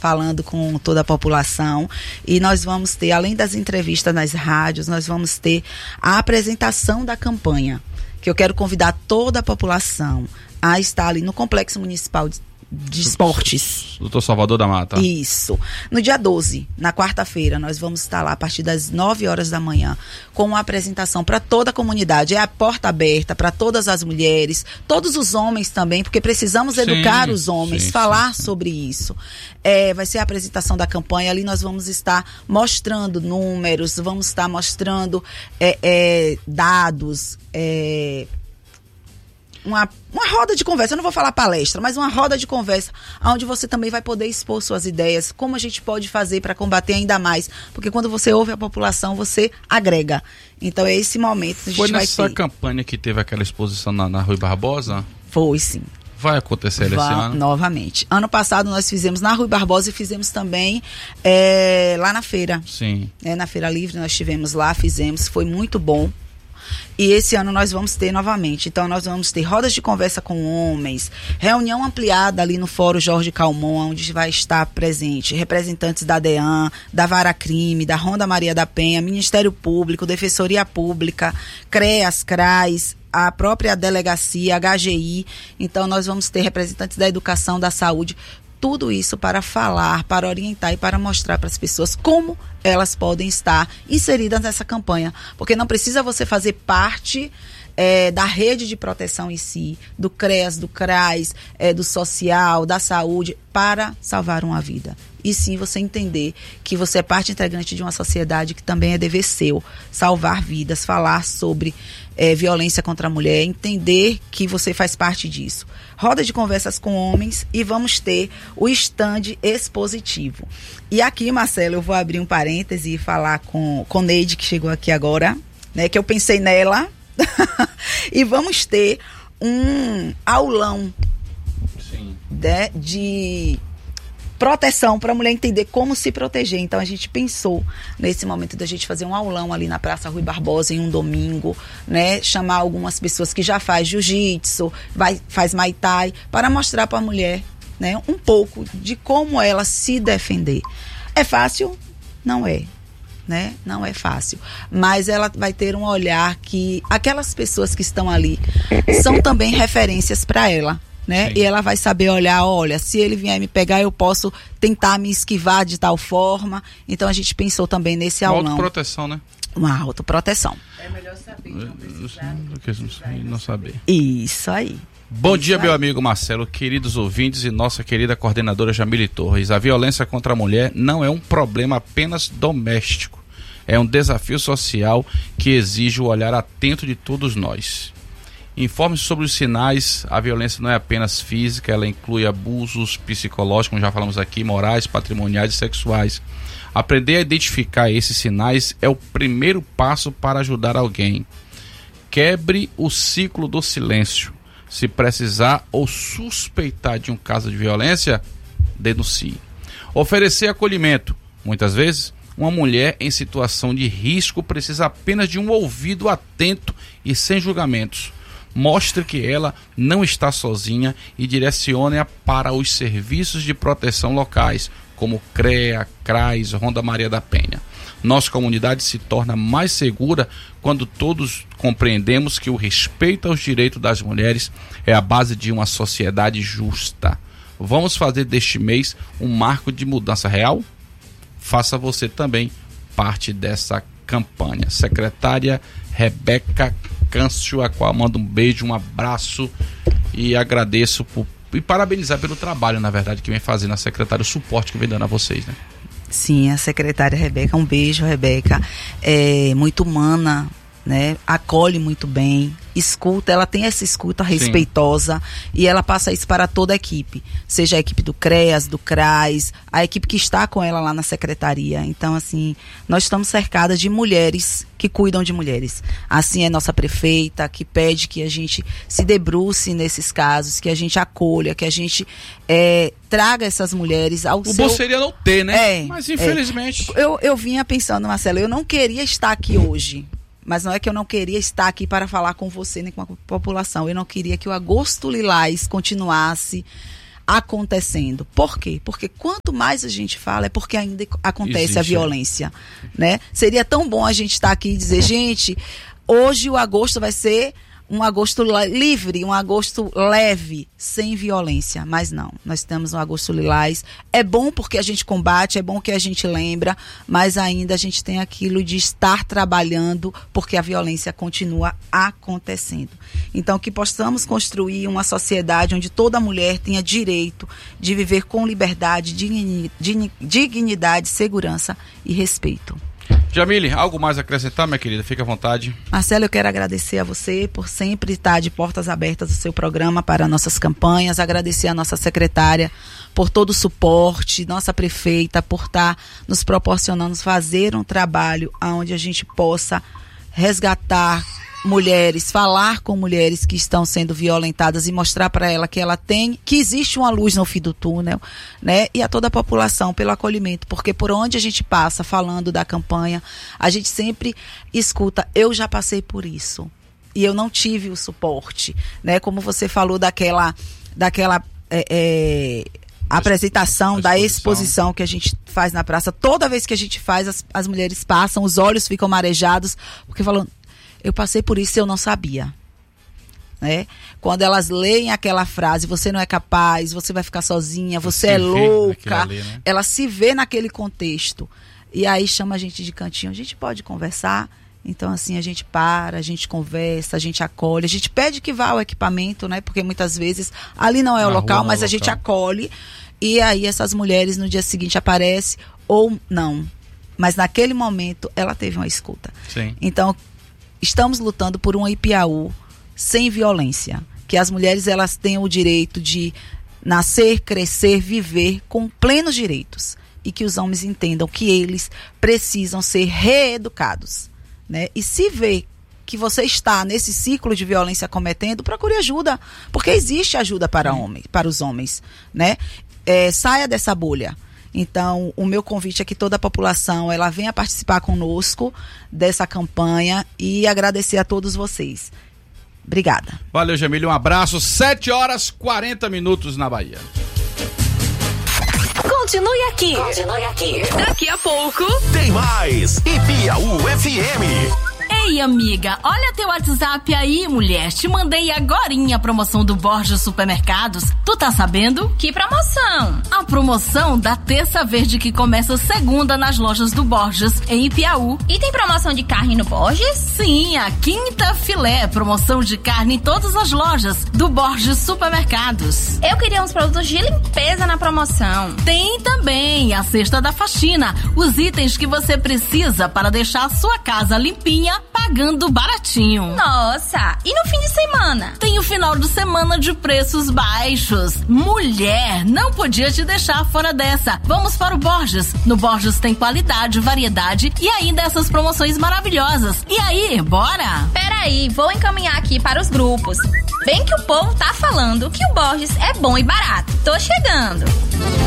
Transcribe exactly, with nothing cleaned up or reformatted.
falando com toda a população, e nós vamos ter, além das entrevistas nas rádios, nós vamos ter a apresentação da campanha, que eu quero convidar toda a população a estar ali no Complexo Municipal de de Esportes. doutor Salvador da Mata. Isso. No dia doze, na quarta-feira, nós vamos estar lá a partir das nove horas da manhã com uma apresentação para toda a comunidade. É a porta aberta para todas as mulheres, todos os homens também, porque precisamos sim, educar os homens, sim, falar sim. sobre isso. É, vai ser a apresentação da campanha. Ali nós vamos estar mostrando números, vamos estar mostrando é, é, dados, é, Uma, uma roda de conversa, eu não vou falar palestra, mas uma roda de conversa, onde você também vai poder expor suas ideias, como a gente pode fazer para combater ainda mais, porque quando você ouve a população, você agrega. Então é esse momento que a gente Foi vai nessa ter. campanha que teve aquela exposição na, na Rui Barbosa? Foi, sim. Vai acontecer esse Vai, ano? Novamente. Ano passado nós fizemos na Rui Barbosa e fizemos também é, lá na feira. Sim. É, na Feira Livre nós estivemos lá, fizemos, foi muito bom. E esse ano nós vamos ter novamente. Então nós vamos ter rodas de conversa com homens, reunião ampliada ali no Fórum Jorge Calmon, onde vai estar presente representantes da DEAN, da Vara Crime, da Ronda Maria da Penha, Ministério Público, Defensoria Pública, CREAS, CRAS, a própria delegacia, H G I. Então nós vamos ter representantes da educação, da saúde, tudo isso para falar, para orientar e para mostrar para as pessoas como elas podem estar inseridas nessa campanha. Porque não precisa você fazer parte é, da rede de proteção em si, do CREAS, do CRAS, é, do social, da saúde, para salvar uma vida. E sim você entender que você é parte integrante de uma sociedade que também é dever seu, salvar vidas, falar sobre é, violência contra a mulher, entender que você faz parte disso. Roda de conversas com homens e vamos ter o stand expositivo. E aqui, Marcelo, eu vou abrir um parêntese e falar com, com Neide, que chegou aqui agora, né, que eu pensei nela, e vamos ter um aulão Sim. de... de proteção, para a mulher entender como se proteger. Então a gente pensou nesse momento da gente fazer um aulão ali na Praça Rui Barbosa em um domingo, né? Chamar algumas pessoas que já faz jiu-jitsu, vai, faz muay thai, para mostrar para a mulher, né, um pouco de como ela se defender. É fácil? Não é. Né? Não é fácil, mas ela vai ter um olhar que aquelas pessoas que estão ali são também referências para ela. Né? Sim. E ela vai saber olhar, olha, se ele vier me pegar, eu posso tentar me esquivar de tal forma. Então a gente pensou também nesse aulão. Uma autoproteção, né? Uma autoproteção. É melhor saber, não precisar. Do que não, não saber. Isso aí. Bom Isso dia, aí. meu amigo Marcelo, queridos ouvintes e nossa querida coordenadora Jamile Torres. A violência contra a mulher não é um problema apenas doméstico. É um desafio social que exige o olhar atento de todos nós. Informe-se sobre os sinais. A violência não é apenas física, ela inclui abusos psicológicos, como já falamos aqui, morais, patrimoniais e sexuais. Aprender a identificar esses sinais é o primeiro passo para ajudar alguém. Quebre o ciclo do silêncio. Se precisar ou suspeitar de um caso de violência, denuncie. Oferecer acolhimento. Muitas vezes, uma mulher em situação de risco precisa apenas de um ouvido atento e sem julgamentos. Mostre que ela não está sozinha e direcione-a para os serviços de proteção locais, como CREA, CRAS, Ronda Maria da Penha. Nossa comunidade se torna mais segura quando todos compreendemos que o respeito aos direitos das mulheres é a base de uma sociedade justa. Vamos fazer deste mês um marco de mudança real? Faça você também parte dessa campanha. Secretária Rebeca Câncio, a qual mando um beijo, um abraço e agradeço por, e parabenizar pelo trabalho, na verdade, que vem fazendo a secretária, o suporte que vem dando a vocês, né? Sim, a secretária Rebeca, um beijo, Rebeca, é muito humana, né? Acolhe muito bem, escuta, ela tem essa escuta respeitosa. Sim. E ela passa isso para toda a equipe, seja a equipe do CREAS, do CRAS, a equipe que está com ela lá na secretaria. Então, assim, nós estamos cercadas de mulheres que cuidam de mulheres. Assim é nossa prefeita, que pede que a gente se debruce nesses casos, que a gente acolha, que a gente é, traga essas mulheres ao o seu... O bom seria não ter, né? É, mas infelizmente... É. Eu, eu vinha pensando, Marcelo, eu não queria estar aqui hoje. Mas não é que eu não queria estar aqui para falar com você nem com a população. Eu não queria que o Agosto Lilás continuasse acontecendo. Por quê? Porque quanto mais a gente fala, é porque ainda acontece Existe, a violência, é. né? Seria tão bom a gente estar aqui e dizer, gente, hoje o agosto vai ser um agosto livre, um agosto leve, sem violência. Mas não, nós temos um agosto lilás. É bom porque a gente combate, é bom que a gente lembra, mas ainda a gente tem aquilo de estar trabalhando porque a violência continua acontecendo. Então, que possamos construir uma sociedade onde toda mulher tenha direito de viver com liberdade, dignidade, segurança e respeito. Jamile, algo mais a acrescentar, minha querida? Fique à vontade. Marcelo, eu quero agradecer a você por sempre estar de portas abertas do seu programa para nossas campanhas, agradecer a nossa secretária por todo o suporte, nossa prefeita por estar nos proporcionando fazer um trabalho onde a gente possa resgatar mulheres, falar com mulheres que estão sendo violentadas e mostrar para ela que ela tem, que existe uma luz no fim do túnel, né? E a toda a população pelo acolhimento, porque por onde a gente passa falando da campanha, a gente sempre escuta, eu já passei por isso e eu não tive o suporte, né? Como você falou daquela, daquela é, é, apresentação, da exposição que a gente faz na praça, toda vez que a gente faz, as, as mulheres passam, os olhos ficam marejados, porque falam, eu passei por isso e eu não sabia, né? Quando elas leem aquela frase, você não é capaz, você vai ficar sozinha, você é louca, ali, né? Ela se vê naquele contexto. E aí chama a gente de cantinho, a gente pode conversar. Então assim, a gente para, a gente conversa, a gente acolhe, a gente pede que vá ao equipamento, né? Porque muitas vezes ali não é o local, mas a gente acolhe. E aí essas mulheres no dia seguinte aparecem ou não. Mas naquele momento ela teve uma escuta. Sim. Então estamos lutando por um I P A U sem violência, que as mulheres elas tenham o direito de nascer, crescer, viver com plenos direitos e que os homens entendam que eles precisam ser reeducados, né? E se vê que você está nesse ciclo de violência cometendo, procure ajuda, porque existe ajuda para, homem, para os homens, né? É, saia dessa bolha. Então, o meu convite é que toda a população ela venha participar conosco dessa campanha e agradecer a todos vocês. Obrigada. Valeu, Jamile. Um abraço. sete horas e quarenta minutos na Bahia. Continue aqui. Continue aqui. Daqui a pouco tem mais I P A U F M. Ei, amiga, olha teu WhatsApp aí, mulher. Te mandei agorinha a promoção do Borges Supermercados. Tu tá sabendo? Que promoção? A promoção da Terça Verde que começa segunda nas lojas do Borges, em Ipiaú. E tem promoção de carne no Borges? Sim, a Quinta Filé. Promoção de carne em todas as lojas do Borges Supermercados. Eu queria uns produtos de limpeza na promoção. Tem também a Cesta da Faxina. Os itens que você precisa para deixar a sua casa limpinha, pagando baratinho. Nossa, e no fim de semana? Tem o final de semana de preços baixos. Mulher, não podia te deixar fora dessa. Vamos para o Borges. No Borges tem qualidade, variedade e ainda essas promoções maravilhosas. E aí, bora? Peraí, vou encaminhar aqui para os grupos. Bem que o povo tá falando que o Borges é bom e barato. Tô chegando.